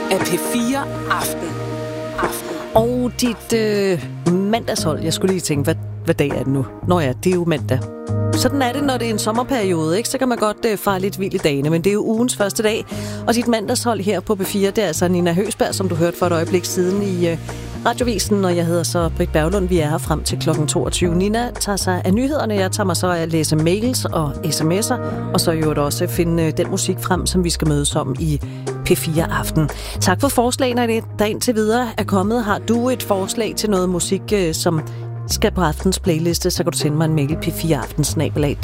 af P4 Aften. Og dit mandagshold, jeg skulle lige tænke, hvad dag er det nu? Nå ja, det er jo mandag. Sådan er det, når det er en sommerperiode, ikke? Så kan man godt fare lidt vild i dagene, men det er jo ugens første dag. Og dit mandagshold her på P4, det er altså Nina Høgsberg, som du hørte for et øjeblik siden i Radiovisen, og jeg hedder så Britt Berglund. Vi er her frem til kl. 22. Nina tager sig af nyhederne, jeg tager mig så af at læse mails og sms'er, og så jo også finde den musik frem, som vi skal mødes om i P4 Aften. Tak for forslagene, der indtil videre er kommet. Har du et forslag til noget musik, som skal på aftens playliste, så kan du sende mig en mail p4aften@dr.dk.